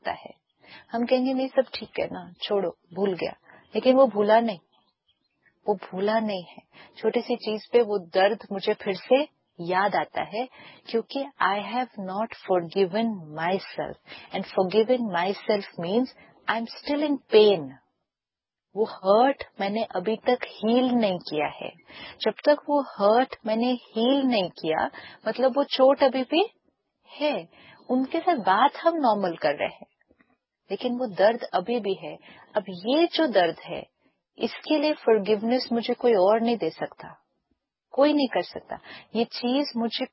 सकता है। हम कहेंगे नहीं सब ठीक है ना, छोड़ो, भूल गया, लेकिन वो भूला नहीं, वो भूला नहीं है। छोटी सी चीज पे वो दर्द मुझे फिर से याद आता है, क्योंकि I have not forgiven my self, and forgiven my self means I am still in pen. वो हर्ट मैंने अभी तक हील नहीं किया है। जब तक वो हर्ट मैंने हील नहीं किया, मतलब वो चोट अभी भी है। उनके साथ बात हम नॉर्मल कर रहे हैं, लेकिन वो दर्द अभी भी है। अब ये जो दर्द है, इसके लिए फॉरगिवनेस मुझे कोई और नहीं दे सकता, कोई नहीं कर सकता। ये चीज मुझे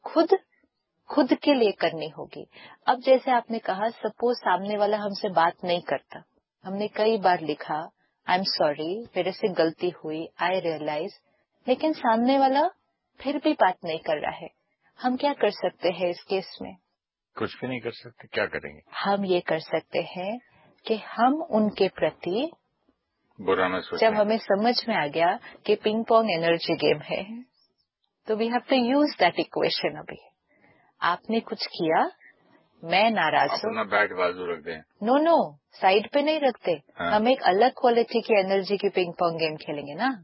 खुद के लिए करनी होगी। अब जैसे आपने कहा, सपोज सामने वाला हमसे बात नहीं करता, हमने कई बार लिखा आई एम सॉरी, मेरे से गलती हुई, आई रियलाइज, लेकिन सामने वाला फिर भी बात नहीं कर रहा है। हम क्या कर सकते हैं इस केस में? कुछ भी नहीं कर सकते। क्या करेंगे? हम ये कर सकते हैं कि हम उनके प्रति बुरा न सोचें। जब हमें समझ में आ गया कि पिंग पोंग एनर्जी गेम है, तो we have to use that equation. अभी आपने कुछ किया, मैं नाराज हूँ, अपना बैट बाजू रख दें। नो, साइड पे नहीं रखते। हाँ। हम एक अलग क्वालिटी की एनर्जी की पिंग पोंग गेम खेलेंगे ना।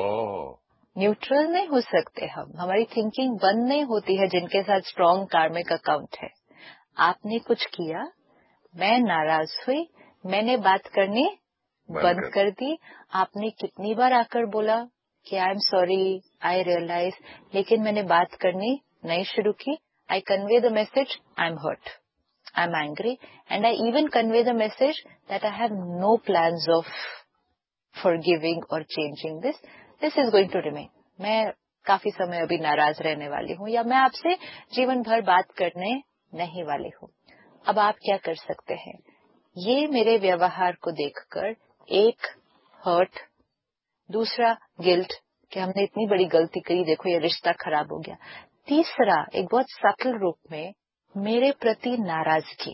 न्यूट्रल नहीं हो सकते हम, हमारी थिंकिंग बंद नहीं होती है जिनके साथ स्ट्रॉन्ग कार्मिक अकाउंट है। आपने कुछ किया, मैं नाराज हुई, मैंने बात करनी बंद कर दी। आपने कितनी बार आकर बोला कि I am sorry, I realise, लेकिन मैंने बात करनी नहीं शुरू की। I convey the message I am hurt, I am angry, and I even convey the message that I have no plans of forgiving और changing this is going to remain. मैं काफी समय अभी नाराज रहने वाली हूँ, या मैं आपसे जीवन भर बात करने नहीं वाली हूँ। अब आप क्या कर सकते हैं? ये मेरे व्यवहार को देखकर एक हर्ट, दूसरा गिल्ट कि हमने इतनी बड़ी गलती करी, देखो ये रिश्ता खराब हो गया। तीसरा एक बहुत सटल रूप में मेरे प्रति नाराजगी।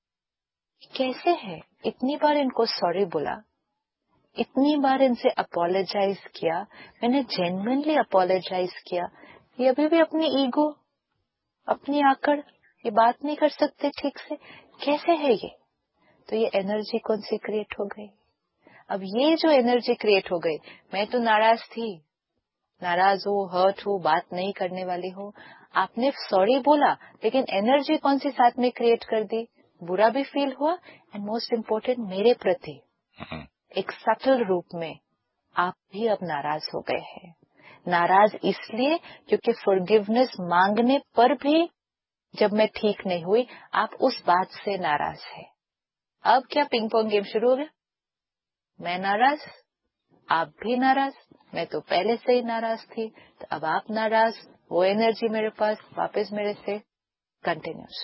कैसे है? इतनी बार इनको सॉरी बोला, इतनी बार इनसे अपोलोजाइज किया, मैंने जेन्युइनली अपोलोजाइज किया, ये अभी भी अपनी ईगो, अपनी आकड़, ये बात नहीं कर सकते ठीक से। कैसे है ये? तो ये एनर्जी कौन सी क्रिएट हो गई? अब ये जो एनर्जी क्रिएट हो गई, मैं तो नाराज थी, नाराज हो, हर्ट हो, बात नहीं करने वाली हो, आपने सॉरी बोला, लेकिन एनर्जी कौन सी साथ में क्रिएट कर दी? बुरा भी फील हुआ, एंड मोस्ट इम्पोर्टेंट मेरे प्रति एक सटल रूप में आप भी अब नाराज हो गए हैं। नाराज इसलिए क्योंकि फॉरगिवनेस मांगने पर भी जब मैं ठीक नहीं हुई, आप उस बात से नाराज है। अब क्या पिंग पोंग गेम शुरू हो गया? मैं नाराज, आप भी नाराज, मैं तो पहले से ही नाराज थी, तो अब आप नाराज, वो एनर्जी मेरे पास वापस मेरे से कंटिन्यूस।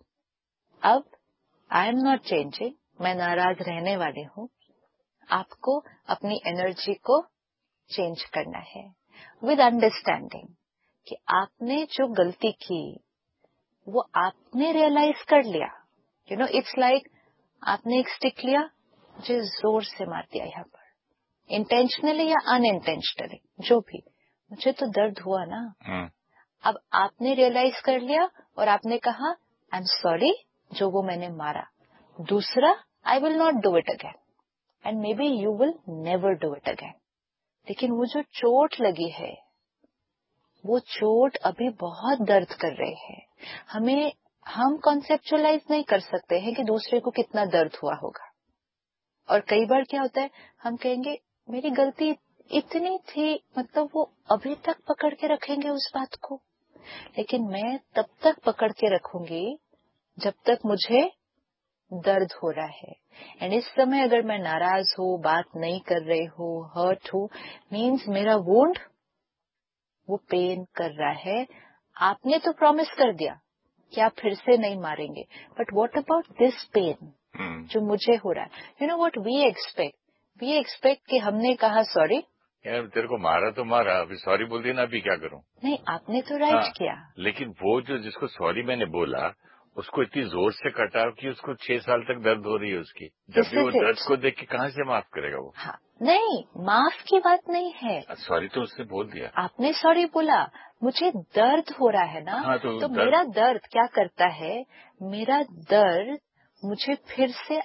अब आई एम नॉट चेंजिंग, मैं नाराज रहने वाली हूँ। आपको अपनी एनर्जी को चेंज करना है विद अंडरस्टैंडिंग कि आपने जो गलती की वो आपने रियलाइज कर लिया। यू नो, इट्स लाइक आपने एक स्टिक लिया, मुझे जोर से मार दिया यहाँ पर, इंटेंशनली या अनइंटेंशनली, जो भी, मुझे तो दर्द हुआ ना। अब आपने रियलाइज कर लिया और आपने कहा आई एम सॉरी, जो वो मैंने मारा। दूसरा, I will not do it again, and may be you will never do it again. लेकिन वो जो चोट लगी है, वो चोट अभी बहुत दर्द कर रही है। हम कॉन्सेप्चुअलाइज नहीं कर सकते हैं कि दूसरे को कितना दर्द हुआ होगा। और कई बार क्या होता है, हम कहेंगे मेरी गलती इतनी थी, मतलब वो अभी तक पकड़ के रखेंगे उस बात को। लेकिन मैं तब तक पकड़ के रखूंगी जब तक मुझे दर्द हो रहा है। एंड इस समय अगर मैं नाराज हूँ, बात नहीं कर रही हूँ, हर्ट हूँ, मीन्स मेरा वुंड वो पेन कर रहा है। आपने तो प्रॉमिस कर दिया कि आप फिर से नहीं मारेंगे, but what about this pen जो मुझे हो रहा है? You know what we expect कि हमने कहा सॉरी, यार तेरे को मारा तो मारा, अभी सॉरी बोल दिया ना, अभी क्या करूं? नहीं, आपने तो राइट किया। लेकिन वो जो जिसको सॉरी मैंने बोला, उसको इतनी जोर से कटा कि उसको 6 साल तक दर्द हो रही है उसकी। जब भी वो दर्द को देख के कहाँ से माफ करेगा वो? हाँ, नहीं, माफ की बात नहीं है। सॉरी तो उसने बोल दिया, आपने सॉरी बोला, मुझे दर्द हो रहा है ना। हाँ, तो मेरा दर्द क्या करता है? मेरा दर्द मुझे फिर से